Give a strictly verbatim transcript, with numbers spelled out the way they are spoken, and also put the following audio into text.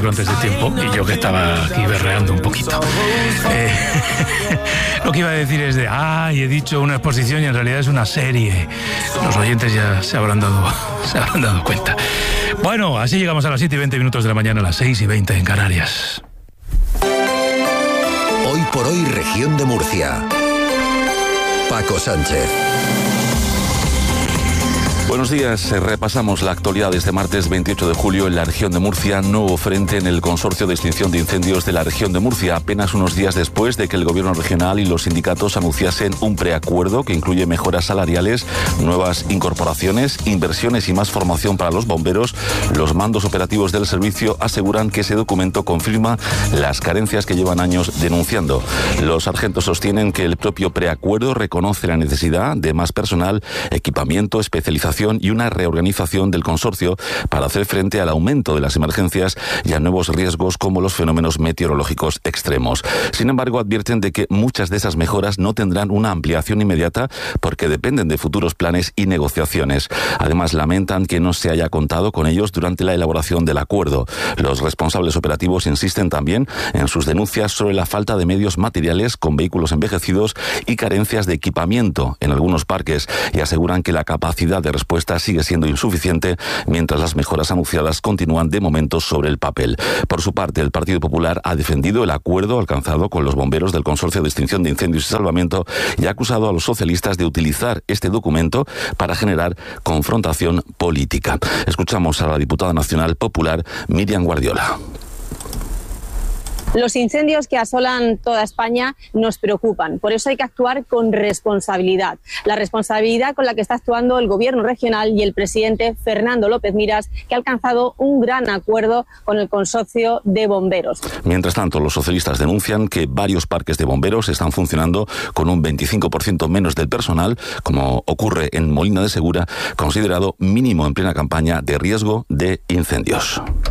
decirlo antes de tiempo, y yo que estaba aquí berreando un poquito. Eh, lo que iba a decir es de, ay, he dicho una exposición y en realidad es una serie. Los oyentes ya se habrán dado, se habrán dado cuenta. Bueno, así llegamos a las siete y veinte minutos de la mañana, a las seis y veinte en Canarias. Hoy por hoy, región de Murcia. Paco Sánchez. Buenos días, repasamos la actualidad de este martes veintiocho de julio en la región de Murcia. Nuevo frente en el Consorcio de Extinción de Incendios de la región de Murcia, apenas unos días después de que el gobierno regional y los sindicatos anunciasen un preacuerdo que incluye mejoras salariales, nuevas incorporaciones, inversiones y más formación para los bomberos. Los mandos operativos del servicio aseguran que ese documento confirma las carencias que llevan años denunciando. Los sargentos sostienen que el propio preacuerdo reconoce la necesidad de más personal, equipamiento, especialización y una reorganización del consorcio para hacer frente al aumento de las emergencias y a nuevos riesgos como los fenómenos meteorológicos extremos. Sin embargo, advierten de que muchas de esas mejoras no tendrán una ampliación inmediata porque dependen de futuros planes y negociaciones. Además, lamentan que no se haya contado con ellos durante la elaboración del acuerdo. Los responsables operativos insisten también en sus denuncias sobre la falta de medios materiales con vehículos envejecidos y carencias de equipamiento en algunos parques y aseguran que la capacidad de respuesta sigue siendo insuficiente mientras las mejoras anunciadas continúan de momento sobre el papel. Por su parte, el Partido Popular ha defendido el acuerdo alcanzado con los bomberos del Consorcio de Extinción de Incendios y Salvamento y ha acusado a los socialistas de utilizar este documento para generar confrontación política. Escuchamos a la diputada nacional popular Miriam Guardiola. Los incendios que asolan toda España nos preocupan, por eso hay que actuar con responsabilidad. La responsabilidad con la que está actuando el Gobierno regional y el presidente Fernando López Miras, que ha alcanzado un gran acuerdo con el consorcio de bomberos. Mientras tanto, los socialistas denuncian que varios parques de bomberos están funcionando con un veinticinco por ciento menos del personal, como ocurre en Molina de Segura, considerado mínimo en plena campaña de riesgo de incendios.